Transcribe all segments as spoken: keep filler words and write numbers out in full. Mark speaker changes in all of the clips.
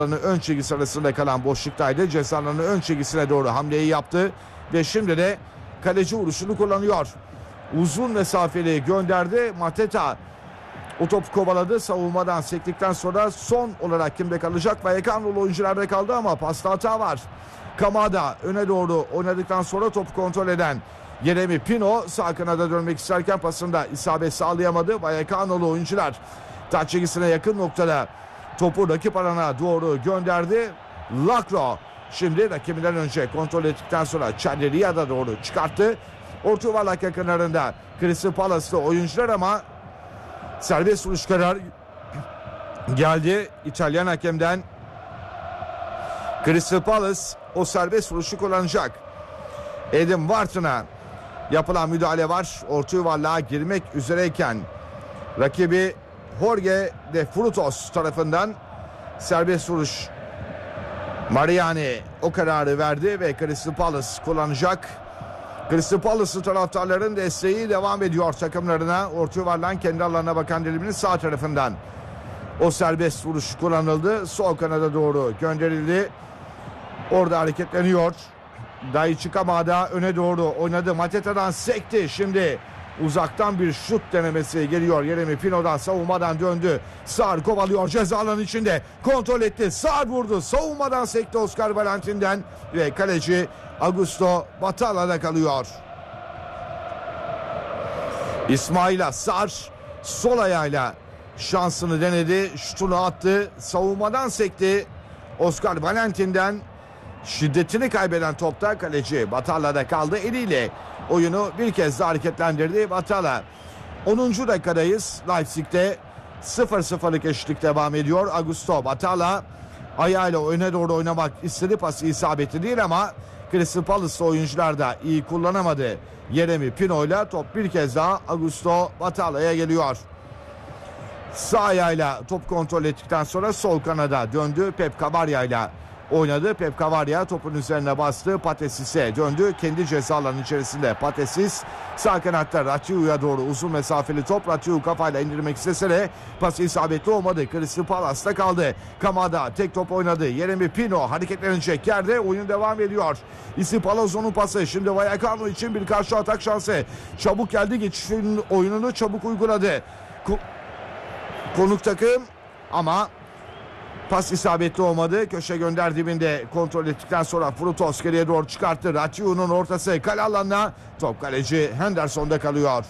Speaker 1: ön çizgisi arasında kalan boşluktaydı. Ceza alanı ön çizgisine doğru hamleyi yaptı ve şimdi de kaleci vuruşunu kullanıyor. Uzun mesafeli gönderdi. Mateta o topu kovaladı. Savunmadan sektikten sonra son olarak kimde kalacak? Vallecano'lu oyuncularda kaldı ama pasta hata var. Kamada öne doğru oynadıktan sonra topu kontrol eden Yeremi Pino sağ kanada dönmek isterken pasında isabet sağlayamadı. Vallecano'lu oyuncular taç çizgisine yakın noktada topu rakip alana doğru gönderdi. Lacro şimdi rakibinden önce kontrol ettikten sonra Çelleria'da doğru çıkarttı. Orta yuvarlak yakınlarında Crystal Palace'lı oyuncular ama serbest vuruş kararı geldi İtalyan hakemden. Crystal Palace o serbest vuruşu kullanacak. Adam Wharton'a yapılan müdahale var. Orta yuvarlığa girmek üzereyken rakibi Jorge de Frutos tarafından serbest vuruş Mariani o kararı verdi ve Crystal Palace kullanacak. Crystal Palace'lı taraftarların desteği devam ediyor takımlarına. Orta yuvarlağın kendi alanına bakan diliminin sağ tarafından o serbest vuruş kullanıldı. Sol kanada doğru gönderildi. Orada hareketleniyor. Daichi Kamada öne doğru oynadı. Mateta'dan sekti. Şimdi uzaktan bir şut denemesi geliyor. Yeremi Pino'dan savunmadan döndü. Sar kovalıyor ceza alanı içinde. Kontrol etti. Sar vurdu. Savunmadan sekti Oscar Valentin'den ve kaleci Augusto Batala'da kalıyor. İsmail Sar sol ayağıyla şansını denedi. Şutunu attı. Savunmadan sekti. Oscar Valentin'den şiddetini kaybeden topta kaleci Batala'da kaldı. Eliyle oyunu bir kez daha hareketlendirdi Batala. onuncu dakikadayız. Leipzig'te sıfır sıfırlık eşitlik devam ediyor. Augusto Batala ayağıyla öne doğru oynamak istedi. Pası isabetli değil ama Crystal Palace oyuncular da iyi kullanamadı. Yeremi Pino ile top bir kez daha Augusto Batala'ya geliyor. Sağ ayağıyla top kontrol ettikten sonra sol kanada döndü. Pep Cavarria ile oynadı. Pep Cavarria topun üzerine bastı. Patesis'e döndü. Kendi ceza alanı içerisinde Patesis sağ kanatta Rakiu'ya doğru uzun mesafeli top. Rakiu kafayla indirmek istese de pası isabetli olmadı. Crystal Palace'ta kaldı. Kamada tek top oynadı. Yeremi Pino hareketlenecek yerde oyun devam ediyor. İsi Palazzo'nun pası. Şimdi Vallecano için bir karşı atak şansı. Çabuk geldi. Geçişin oyununu çabuk uyguladı. Ko- Konuk takım ama pas isabetli olmadı. Köşe gönder dibinde kontrol ettikten sonra Frutos geriye doğru çıkarttı. Rakiu'nun ortası kale alanına. Top kaleci Henderson'da kalıyor.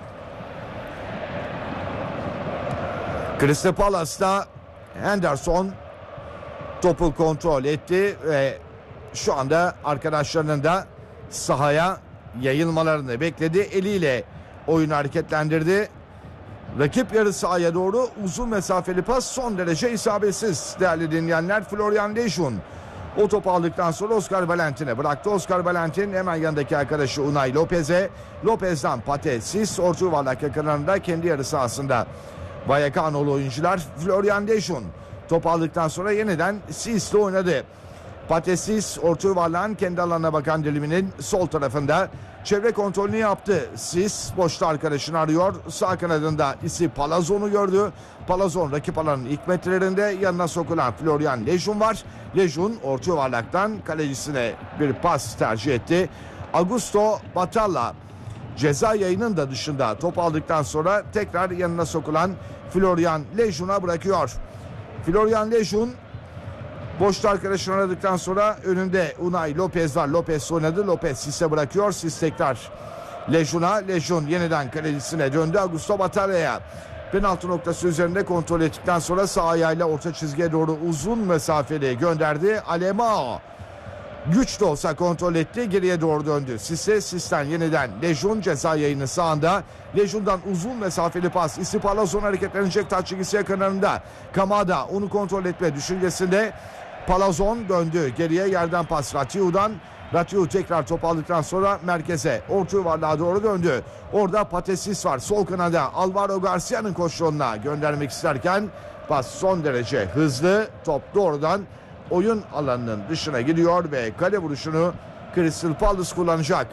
Speaker 1: Crystal Palace'da Henderson topu kontrol etti ve şu anda arkadaşlarının da sahaya yayılmalarını bekledi. Eliyle oyunu hareketlendirdi. Rakip yarı sahaya doğru uzun mesafeli pas son derece isabetsiz değerli dinleyenler. Florian Lejeune o topu aldıktan sonra Oscar Valentin'e bıraktı. Oscar Valentin hemen yanındaki arkadaşı Unai Lopez'e. Lopez'den Patesis orta yuvarlak yakınlarında kendi yarı sahasında Vallecano'lu oyuncular. Florian Lejeune topu aldıktan sonra yeniden Sis'le oynadı. Patesis orta yuvarlağın kendi alanına bakan diliminin sol tarafında çevre kontrolünü yaptı. Sis boşta arkadaşını arıyor. Sağ kanadında isi Palazzon'u gördü. Palazzon rakip alanın ilk metrelerinde yanına sokulan Florian Lejeune var. Lejeune orta yuvarlaktan kalecisine bir pas tercih etti. Augusto Batalla ceza yayının da dışında top aldıktan sonra tekrar yanına sokulan Florian Lejeune'a bırakıyor. Florian Lejeune boşta arkadaşını aradıktan sonra önünde Unai Lopez var. Lopez oynadı. Lopez Sis'e bırakıyor. Sis tekrar Lejeune'a. Lejeune yeniden kalecisine döndü. Augusto Batalla'ya penaltı noktası üzerinde kontrol ettikten sonra sağ ayağıyla orta çizgiye doğru uzun mesafeli gönderdi. Alemao güç de olsa kontrol etti. Geriye doğru döndü. Sis'e Sis'ten yeniden Lejeune ceza yayını sağında. Lejeune'dan uzun mesafeli pas. İsi Palazzon hareketlenecek taç çizgisi yakınlarında. Kamada onu kontrol etme düşüncesinde. Palazzon döndü. Geriye yerden pas Rakiu'dan. Rakiu tekrar top aldıktan sonra merkeze orta yuvarlığa doğru döndü. Orada Patesis var. Sol kanada Alvaro Garcia'nın koşuğuna göndermek isterken pas son derece hızlı. Top doğrudan oyun alanının dışına gidiyor ve kale vuruşunu Crystal Palace kullanacak.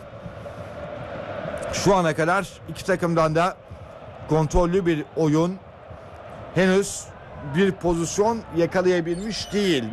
Speaker 1: Şu ana kadar iki takımdan da kontrollü bir oyun henüz bir pozisyon yakalayabilmiş değil.